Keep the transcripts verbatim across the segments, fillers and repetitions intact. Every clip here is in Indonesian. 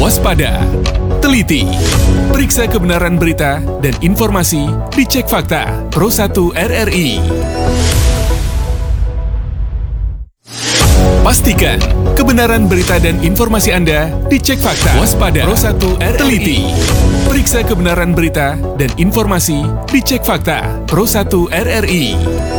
Waspada, teliti, periksa kebenaran berita dan informasi, dicek fakta. Pro satu R R I. Pastikan kebenaran berita dan informasi Anda dicek fakta. Waspada, Pro satu R R I. Teliti, periksa kebenaran berita dan informasi, dicek fakta. Pro satu R R I.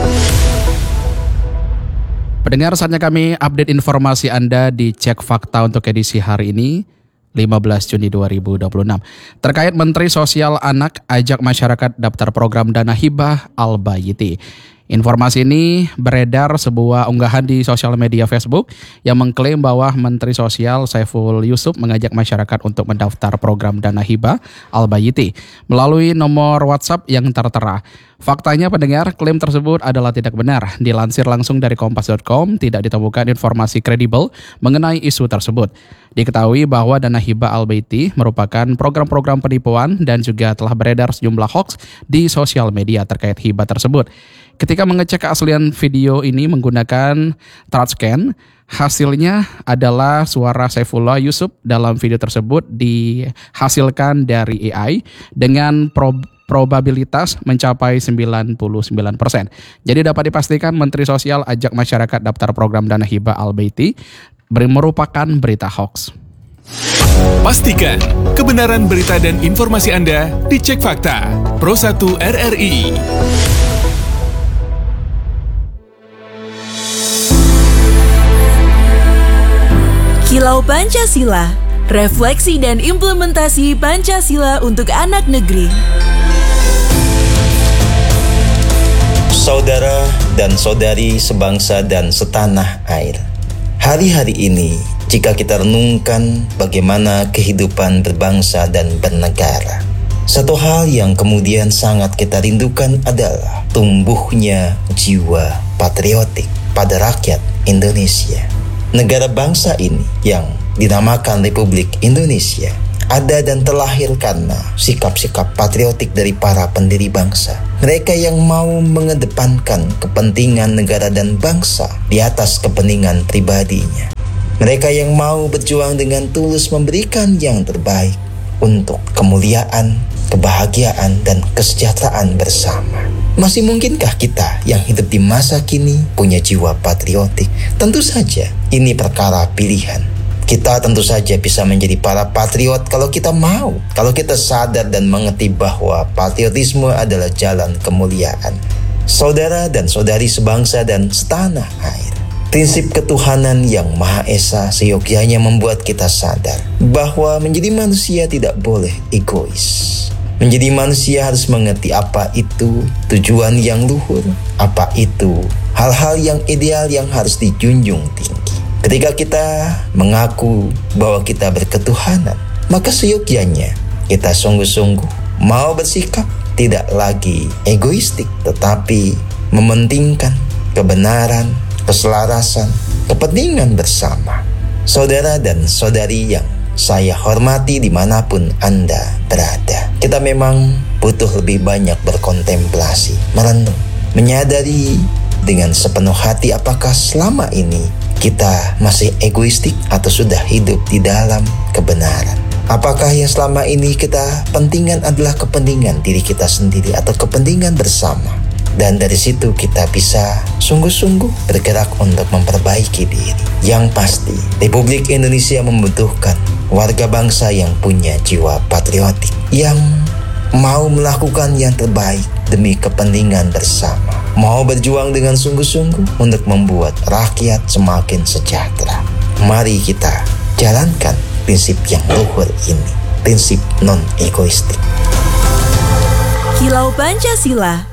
Pendengar, saatnya kami update informasi Anda di Cek Fakta untuk edisi hari ini, lima belas Juni dua ribu dua puluh enam. Terkait Menteri Sosial Anak ajak masyarakat daftar program dana hibah Al-Bayyiti. Informasi ini beredar sebuah unggahan di sosial media Facebook yang mengklaim bahwa Menteri Sosial Saiful Yusuf mengajak masyarakat untuk mendaftar program dana hibah Al-Bayyiti melalui nomor WhatsApp yang tertera. Faktanya pendengar, klaim tersebut adalah tidak benar. Dilansir langsung dari kompas titik com, tidak ditemukan informasi kredibel mengenai isu tersebut. Diketahui bahwa dana hibah Al-Bayyiti merupakan program-program penipuan dan juga telah beredar sejumlah hoax di sosial media terkait hibah tersebut. Ketika mengecek keaslian video ini menggunakan TransScan, hasilnya adalah suara Saifullah Yusuf dalam video tersebut dihasilkan dari A I dengan pro probabilitas mencapai sembilan puluh sembilan persen. Jadi dapat dipastikan Menteri Sosial ajak masyarakat daftar program dana hibah Al-Bayyiti merupakan berita hoax. Pastikan kebenaran berita dan informasi Anda dicek fakta. Pro satu R R I. Kilau Pancasila, refleksi dan implementasi Pancasila untuk anak negeri. Saudara dan saudari sebangsa dan setanah air, hari-hari ini jika kita renungkan bagaimana kehidupan berbangsa dan bernegara, satu hal yang kemudian sangat kita rindukan adalah tumbuhnya jiwa patriotik pada rakyat Indonesia. Negara bangsa ini yang dinamakan Republik Indonesia ada dan terlahir karena sikap-sikap patriotik dari para pendiri bangsa. Mereka yang mau mengedepankan kepentingan negara dan bangsa di atas kepentingan pribadinya. Mereka yang mau berjuang dengan tulus memberikan yang terbaik untuk kemuliaan, kebahagiaan, dan kesejahteraan bersama. Masih mungkinkah kita yang hidup di masa kini punya jiwa patriotik? Tentu saja ini perkara pilihan. Kita tentu saja bisa menjadi para patriot kalau kita mau, kalau kita sadar dan mengerti bahwa patriotisme adalah jalan kemuliaan. Saudara dan saudari sebangsa dan setanah air, prinsip ketuhanan yang Maha Esa seyogyanya membuat kita sadar bahwa menjadi manusia tidak boleh egois. Menjadi manusia harus mengerti apa itu tujuan yang luhur, apa itu hal-hal yang ideal yang harus dijunjung tinggi. Ketika kita mengaku bahwa kita berketuhanan, maka seyogyanya kita sungguh-sungguh mau bersikap tidak lagi egoistik, tetapi mementingkan kebenaran, keselarasan, kepentingan bersama. Saudara dan saudari yang saya hormati dimanapun Anda berada, kita memang butuh lebih banyak berkontemplasi, merenung, menyadari dengan sepenuh hati apakah selama ini kita masih egoistik atau sudah hidup di dalam kebenaran. Apakah yang selama ini kita pentingkan adalah kepentingan diri kita sendiri atau kepentingan bersama? Dan dari situ kita bisa sungguh-sungguh bergerak untuk memperbaiki diri. Yang pasti, Republik Indonesia membutuhkan warga bangsa yang punya jiwa patriotik, yang mau melakukan yang terbaik demi kepentingan bersama, mau berjuang dengan sungguh-sungguh untuk membuat rakyat semakin sejahtera. Mari kita jalankan prinsip yang luhur ini, prinsip non-egoistik. Kilau Pancasila,